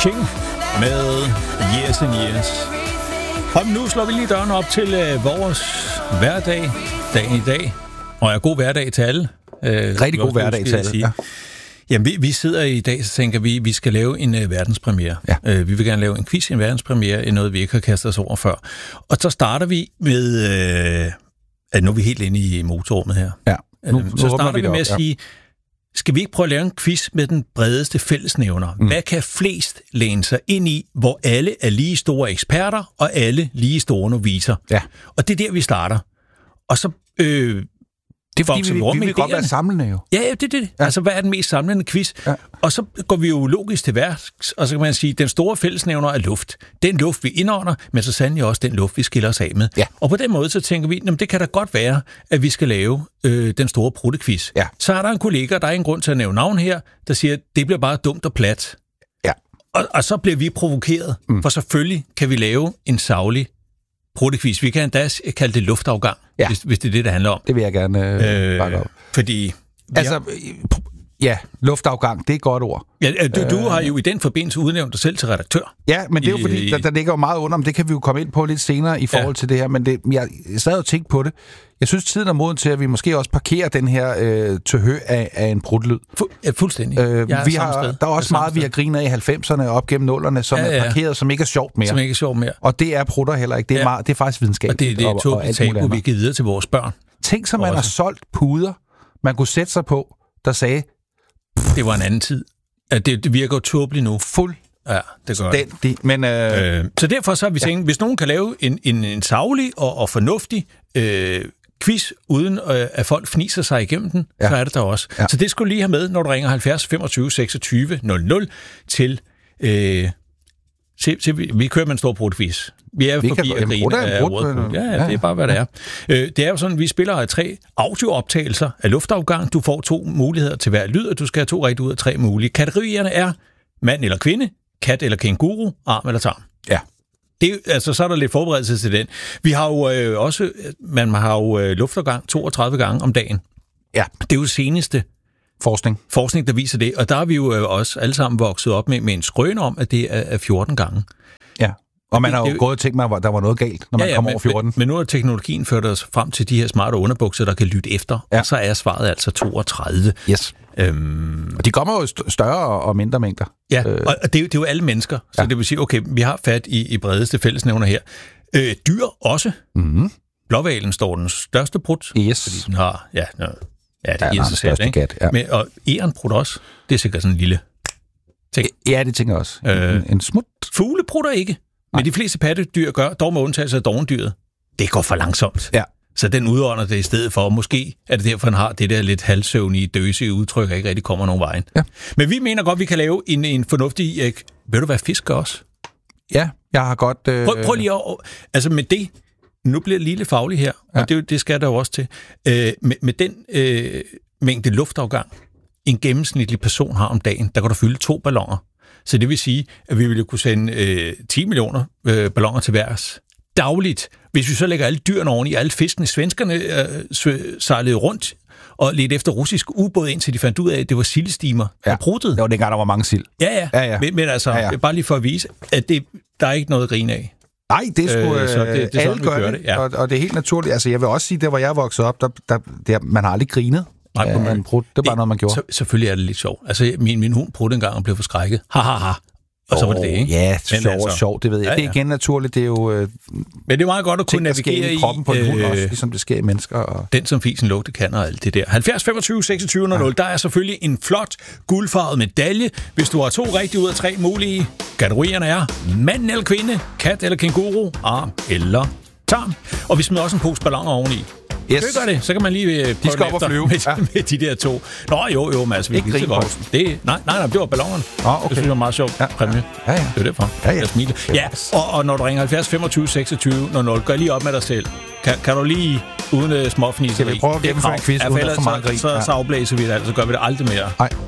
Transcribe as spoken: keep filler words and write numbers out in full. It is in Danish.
Ching med Years and Years. Og nu slår vi lige døren op til øh, vores hverdag, dagen i dag. Og er god hverdag til alle. Øh, Rigtig god hverdag til alle, ja. Jamen, vi, vi sidder i dag, så tænker vi, vi skal lave en uh, verdenspremiere. Ja. Uh, vi vil gerne lave en quiz, en verdenspremiere, noget vi ikke har kastet os over før. Og så starter vi med, uh, at nu er vi helt inde i motorrummet her. Ja. Nu, uh, så starter vi, vi med at ja. sige, skal vi ikke prøve at lave en quiz med den bredeste fællesnævner? Mm. Hvad kan flest læne sig ind i, hvor alle er lige store eksperter, og alle lige store noviser? Ja. Og det er der, vi starter. Og så... Øh, Det er fordi, vi, vi, vi vil godt være samlende jo. Ja, ja, det er det. Ja. Altså, hvad er den mest samlende quiz? Ja. Og så går vi jo logisk til værks, og så kan man sige, at den store fællesnævner er luft. Den luft, vi indånder, men så sandelig også den luft, vi skiller os af med. Ja. Og på den måde, så tænker vi, at det kan da godt være, at vi skal lave øh, den store pruttequiz. Ja. Så er der en kollega, der er en grund til at nævne navn her, der siger, at det bliver bare dumt og plat. Ja. Og, og så bliver vi provokeret, mm. for selvfølgelig kan vi lave en saglig pruttequiz. Vi kan endda kalde det luftafgang, ja. hvis, hvis det er det, det handler om. Det vil jeg gerne øh, bakke op. Fordi... Altså, har... ja, luftafgang, det er et godt ord. Ja, du, du har jo i den forbindelse udnævnt dig selv til redaktør. Ja, men det er jo fordi, der, der ligger jo meget under, men det kan vi jo komme ind på lidt senere i forhold ja. til det her, men det, jeg sad og tænkte på det. Jeg synes, tiden er moden til, at vi måske også parkerer den her øh, tøhø af, af en brutlyd. Fu- ja, fuldstændig. Øh, vi har, der er også er meget, vi har grinet i halvfemserne og op gennem nullerne, som ja, ja. er parkeret, som ikke er sjovt mere. Som ikke er sjovt mere. Og det er prutter heller ikke. Det er, ja. meget, det er faktisk videnskab. Og det, det er to tabu, vi giver videre til vores børn. Tænk så, man også. har solgt puder, man kunne sætte sig på, der sagde... Det var en anden tid. Det, det virker jo tåbeligt nu. Fuld. Ja, det gør det. De, men, øh... Øh, så derfor så har vi tænkt, ja. hvis nogen kan lave en, en, en saglig og, og fornuftig øh, quiz, uden øh, at folk fniser sig igennem den, ja. så er det der også. Ja. Så det skulle lige have med, når du ringer halvfjerds femogtyve seksogtyve nul nul til... Øh, se, se, vi, vi kører med en stor brudquiz. Vi er vi forbi at grine af ordet. Ja, ja, det er bare, hvad det er. Øh, det er jo sådan, vi spiller tre audiooptagelser af luftafgang. Du får to muligheder til hver lyd, og du skal have to rigtigt ud af tre mulige. Kategorierne er mand eller kvinde, kat eller kænguru, arm eller tarm. Ja. Det, altså, så er der lidt forberedelse til den. Vi har jo øh, også, man har jo øh, luftafgang toogtredive gange om dagen. Ja. Det er jo seneste forskning. Forskning, der viser det. Og der er vi jo øh, også alle sammen vokset op med, med en skrøne om, at det er, er fjorten gange. Ja. Og man har jo det, gået og tænkt mig, at der var noget galt, når man ja, ja, kommer over fjorten. Men, men nu har teknologien ført os frem til de her smarte underbukser, der kan lytte efter. Ja. Og så er svaret altså toogtredive. Yes. Øhm, og de kommer jo større og mindre mængder. Ja, øh. og det er, jo, det er jo alle mennesker. Så ja. det vil sige, okay, vi har fat i, i bredeste fællesnævner her. Øh, dyr også. Mm-hmm. Blåhvalen står den største prut. Yes. Fordi den har, ja, ja det ja, giver sig selv, ikke? Gat, ja. Men, og ærenprut også. Det er sikkert sådan en lille ting. Ja, det tænker jeg også. Øh, en, en smut. Fugleprutter ikke. Men de fleste pattedyr gør, dog med undtagelse af dovendyret. Det går for langsomt. Ja. Så den udånder det i stedet for. Måske er det derfor, han har det der lidt halvsøvnige, døse udtryk, og ikke rigtig kommer nogen vejen. Ja. Men vi mener godt, vi kan lave en, en fornuftig... Øh, ved du, hvad fisk gør også? Ja, jeg har godt... Øh... Prøv, prøv lige at... Altså med det... Nu bliver det lige fagligt her, ja. og det, det skal der jo også til. Øh, med, med den øh, mængde luftafgang, en gennemsnitlig person har om dagen, der kan du fylde to balloner. Så det vil sige, at vi ville kunne sende øh, ti millioner øh, balloner til værs dagligt. Hvis vi så lægger alle dyrene oven i, alle fiskene, svenskerne øh, sejlede rundt og ledte efter russisk ubåd, indtil de fandt ud af, at det var sildestimer, der ja. pruttede. Det var dengang, der var mange sild. Ja, ja. ja, ja. Men, men altså, ja, ja. bare lige for at vise, at det, der er ikke noget at grine af. Nej, det skulle øh, så det, det er alle gøre det, det ja. og, og det er helt naturligt. Altså, jeg vil også sige, der hvor jeg er vokset op, der, der, der, man har aldrig grinet. Nej, ja, man brud. Det er bare det, noget, man gjorde. Så, selvfølgelig er det lidt sjovt. Altså, min, min hund brudte en gang og blev forskrækket. Ha, ha, ha. Og oh, så var det det, ikke? Ja, sjovt og altså, sjovt, det ved jeg. Ja, ja. Det er igen naturligt, det er jo... Øh, Men det er meget godt at kunne navigere i... kroppen på en øh, hund også, ligesom det sker i mennesker. Og... Den, som fisen lugte kan og alt det der. halvfjerds femogtyve seksogtyve nul nul, ja. Der er selvfølgelig en flot, guldfarvet medalje. Hvis du har to rigtige ud af tre mulige, kategorierne er mand eller kvinde, kat eller kænguru, arm eller tarm. Og vi smider også en pose balloner oveni. Yes. Det gør det, så kan man lige prøve de skal op og flyve med, ja. med de der to. Nå jo, jo, men altså, vi kan godt. Det, nej, nej, nej, det var ballonerne. Oh, okay. Det synes jeg var meget sjovt. Ja. Præmie. Ja, ja. Det er derfor. Ja, ja. Jeg smiler. Ja, og, og når du ringer halvfjerds femogtyve seksogtyve nul nul, gør lige op med dig selv. Kan, kan du lige uden uh, småfniseri? Skal vi prøve at gennemføre en quiz uden for meget grin? Så, så, så afblæser vi det, altså, så gør vi det aldrig mere. Nej.